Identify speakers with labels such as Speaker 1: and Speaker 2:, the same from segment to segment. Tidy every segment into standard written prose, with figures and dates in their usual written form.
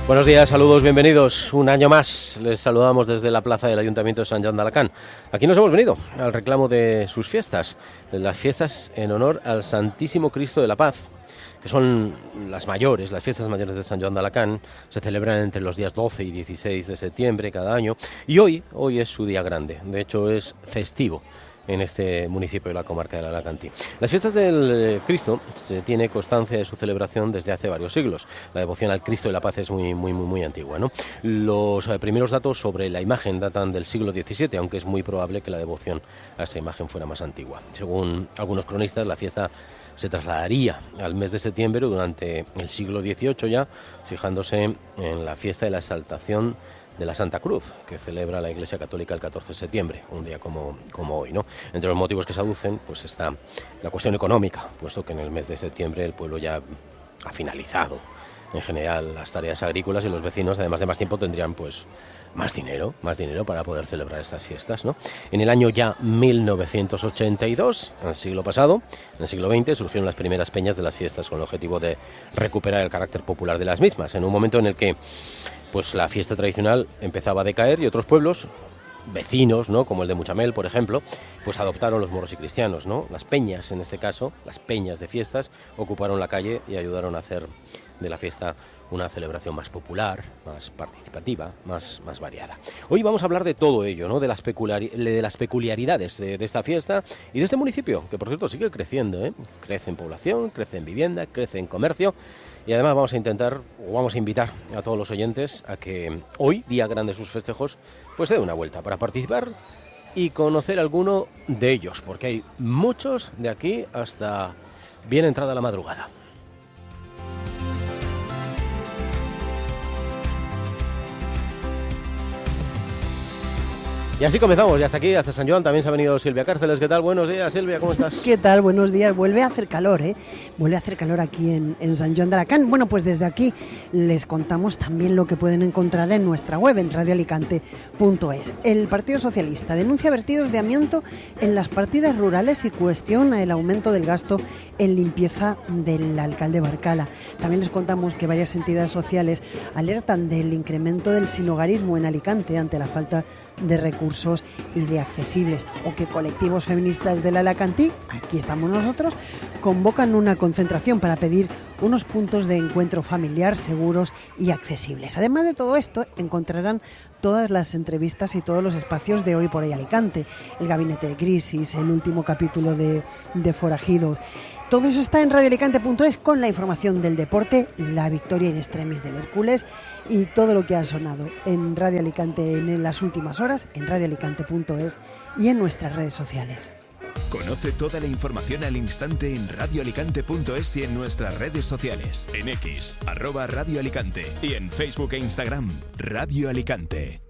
Speaker 1: Buenos días, saludos, bienvenidos. Un año más les saludamos desde la plaza del Ayuntamiento de Sant Joan d'Alacant. Aquí nos hemos venido al reclamo de sus fiestas, las fiestas en honor al Santísimo Cristo de la Paz, que son las mayores, las fiestas mayores de Sant Joan d'Alacant. Se celebran entre los días 12 y 16 de septiembre cada año y hoy es su día grande, de hecho es festivo en este municipio de la comarca del Alacantí. Las fiestas del Cristo se tiene constancia de su celebración desde hace varios siglos. La devoción al Cristo de la Paz es muy antigua, ¿no? Los primeros datos sobre la imagen datan del siglo XVII, aunque es muy probable que la devoción a esa imagen fuera más antigua. Según algunos cronistas, la fiesta se trasladaría al mes de septiembre durante el siglo XVIII ya, fijándose en la fiesta de la exaltación de la Santa Cruz, que celebra la Iglesia Católica el 14 de septiembre, un día como hoy, ¿no? Entre los motivos que se aducen, pues está la cuestión económica, puesto que en el mes de septiembre el pueblo ya ha finalizado en general las tareas agrícolas y los vecinos, además de más tiempo, tendrían pues más dinero para poder celebrar estas fiestas, ¿no? En el año ya 1982, en el siglo pasado, en el siglo XX, surgieron las primeras peñas de las fiestas con el objetivo de recuperar el carácter popular de las mismas, en un momento en el que pues la fiesta tradicional empezaba a decaer y otros pueblos vecinos, ¿no?, como el de Muchamel, por ejemplo, pues adoptaron los moros y cristianos, ¿no? Las peñas, en este caso, las peñas de fiestas, ocuparon la calle y ayudaron a hacer de la fiesta una celebración más popular, más participativa, más variada. Hoy vamos a hablar de todo ello, ¿no?, de las peculiaridades de esta fiesta y de este municipio, que por cierto sigue creciendo, ¿eh? Crece en población, crece en vivienda, crece en comercio, y además vamos a invitar a todos los oyentes a que hoy, día grande de sus festejos, pues dé una vuelta para participar y conocer alguno de ellos, porque hay muchos de aquí hasta bien entrada la madrugada. Y así comenzamos, y hasta aquí, hasta Sant Joan, también se ha venido Silvia Cárceles. ¿Qué tal? Buenos días, Silvia, ¿cómo estás?
Speaker 2: ¿Qué tal? Buenos días. Vuelve a hacer calor, ¿eh? Vuelve a hacer calor aquí en Sant Joan d'Alacant. Bueno, pues desde aquí les contamos también lo que pueden encontrar en nuestra web, en radioalicante.es. El Partido Socialista denuncia vertidos de amianto en las partidas rurales y cuestiona el aumento del gasto en limpieza del alcalde Barcala. También les contamos que varias entidades sociales alertan del incremento del sinhogarismo en Alicante ante la falta de recursos y de accesibles, o que colectivos feministas del Alacantí, aquí estamos nosotros, convocan una concentración para pedir unos puntos de encuentro familiar seguros y accesibles. Además de todo esto, encontrarán todas las entrevistas y todos los espacios de Hoy por Hoy Alicante, el Gabinete de Crisis, el último capítulo de Forajidos. Todo eso está en radioalicante.es con la información del deporte, la victoria in extremis del Hércules y todo lo que ha sonado en Radio Alicante en las últimas horas, en radioalicante.es y en nuestras redes sociales.
Speaker 3: Conoce toda la información al instante en radioalicante.es y en nuestras redes sociales, en X, @radioalicante y en Facebook e Instagram, Radio Alicante.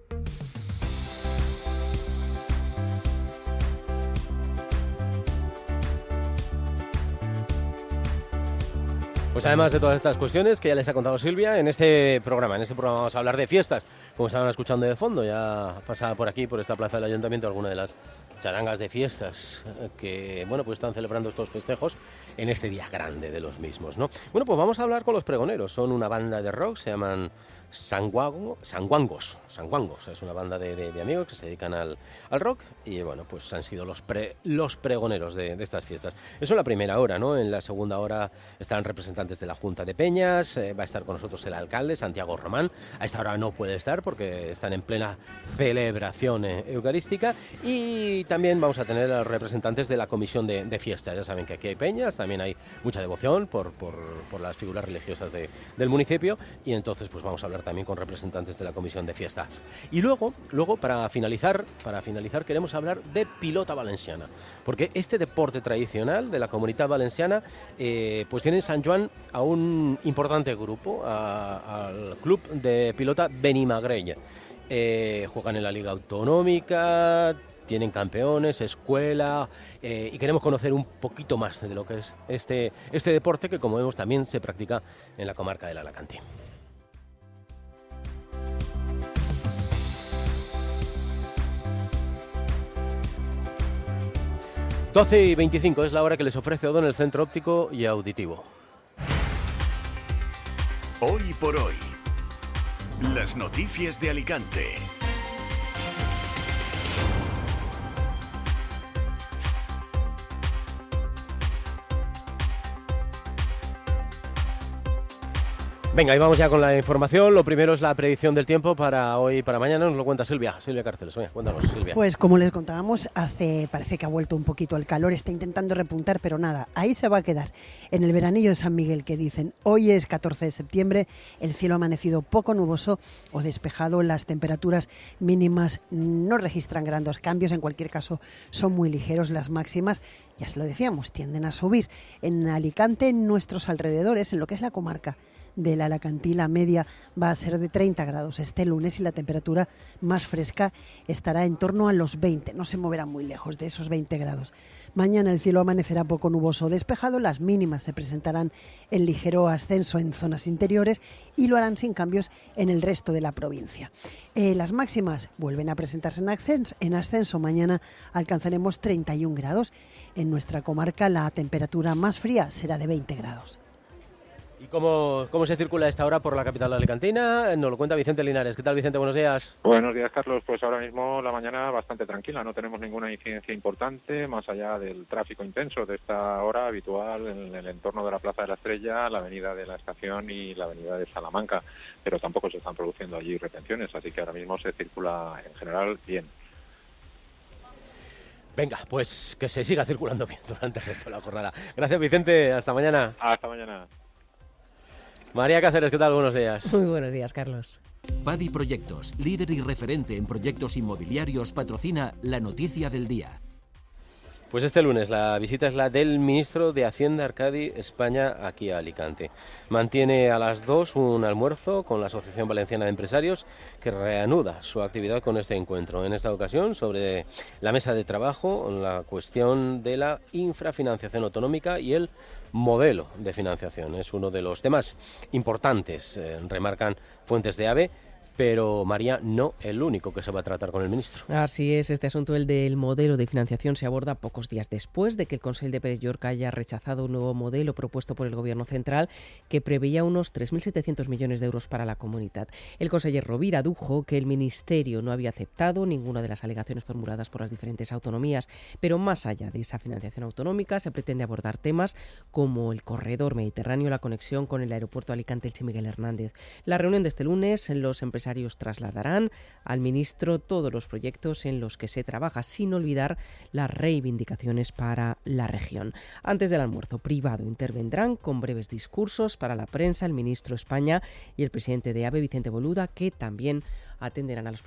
Speaker 1: Pues además de todas estas cuestiones que ya les ha contado Silvia, en este programa vamos a hablar de fiestas, como estaban escuchando de fondo. Ya pasaba por aquí, por esta plaza del Ayuntamiento, alguna de las charangas de fiestas que, bueno, pues están celebrando estos festejos en este día grande de los mismos, ¿no? Bueno, pues vamos a hablar con los pregoneros. Son una banda de rock, se llaman Sanguangos. Es una banda de amigos que se dedican al rock y, bueno, pues han sido los pregoneros de estas fiestas. Eso en la primera hora, ¿no? En la segunda hora estarán representantes de la Junta de Peñas, va a estar con nosotros el alcalde, Santiago Román. A esta hora no puede estar porque están en plena celebración eucarística, y también vamos a tener a los representantes de la comisión de fiestas. Ya saben que aquí hay peñas, también hay mucha devoción por las figuras religiosas del municipio, y entonces pues vamos a hablar también con representantes de la comisión de fiestas. Y luego para finalizar queremos hablar de pilota valenciana, porque este deporte tradicional de la Comunitat Valenciana pues tiene en Sant Joan a un importante grupo, al club de pilota Benimagrell. Juegan en la Liga Autonómica, tienen campeones, escuela, y queremos conocer un poquito más de lo que es este deporte, que como vemos también se practica en la comarca del Alacantí. Doce y 25 es la hora que les ofrece Odón, el centro óptico y auditivo.
Speaker 3: Hoy por hoy. Las noticias de Alicante.
Speaker 1: Venga, y vamos ya con la información. Lo primero es la predicción del tiempo para hoy y para mañana. Nos lo cuenta Silvia Cárceles. Oye, cuéntanos, Silvia.
Speaker 2: Pues como les contábamos, parece que ha vuelto un poquito el calor, está intentando repuntar, pero nada, ahí se va a quedar. En el veranillo de San Miguel, que dicen, hoy es 14 de septiembre, el cielo ha amanecido poco nuboso o despejado, las temperaturas mínimas no registran grandes cambios, en cualquier caso son muy ligeros, las máximas, ya se lo decíamos, tienden a subir. En Alicante, en nuestros alrededores, en lo que es la comarca de la Alacantí, la media va a ser de 30 grados este lunes y la temperatura más fresca estará en torno a los 20, no se moverá muy lejos de esos 20 grados. Mañana el cielo amanecerá poco nuboso o despejado, las mínimas se presentarán en ligero ascenso en zonas interiores y lo harán sin cambios en el resto de la provincia. Las máximas vuelven a presentarse en ascenso, mañana alcanzaremos 31 grados. En nuestra comarca la temperatura más fría será de 20 grados.
Speaker 1: ¿Y cómo se circula a esta hora por la capital alicantina? Nos lo cuenta Vicente Linares. ¿Qué tal, Vicente? Buenos días.
Speaker 4: Buenos días, Carlos. Pues ahora mismo la mañana bastante tranquila. No tenemos ninguna incidencia importante, más allá del tráfico intenso de esta hora habitual en el entorno de la Plaza de la Estrella, la Avenida de la Estación y la Avenida de Salamanca. Pero tampoco se están produciendo allí retenciones, así que ahora mismo se circula en general bien.
Speaker 1: Venga, pues que se siga circulando bien durante el resto de la jornada. Gracias, Vicente. Hasta mañana.
Speaker 4: Hasta mañana.
Speaker 1: María Cáceres, ¿qué tal? Buenos días.
Speaker 5: Muy buenos días, Carlos.
Speaker 6: Padi Proyectos, líder y referente en proyectos inmobiliarios, patrocina la noticia del día.
Speaker 1: Pues este lunes la visita es la del ministro de Hacienda, Arcadi España, aquí a Alicante. Mantiene a las 2 un almuerzo con la Asociación Valenciana de Empresarios, que reanuda su actividad con este encuentro. En esta ocasión, sobre la mesa de trabajo, la cuestión de la infrafinanciación autonómica y el modelo de financiación. Es uno de los temas importantes, remarcan fuentes de AVE. Pero, María, no el único que se va a tratar con el ministro.
Speaker 5: Así es, este asunto, el del modelo de financiación, se aborda pocos días después de que el Consell de Pérez Llorca haya rechazado un nuevo modelo propuesto por el Gobierno central que preveía unos 3.700 millones de euros para la comunidad. El conseller Rovira dijo que el Ministerio no había aceptado ninguna de las alegaciones formuladas por las diferentes autonomías, pero más allá de esa financiación autonómica se pretende abordar temas como el corredor mediterráneo, la conexión con el aeropuerto Alicante-Elche Miguel Hernández. La reunión de este lunes, los empresarios trasladarán al ministro todos los proyectos en los que se trabaja, sin olvidar las reivindicaciones para la región. Antes del almuerzo privado intervendrán con breves discursos para la prensa el ministro España y el presidente de AVE, Vicente Boluda, que también atenderán a los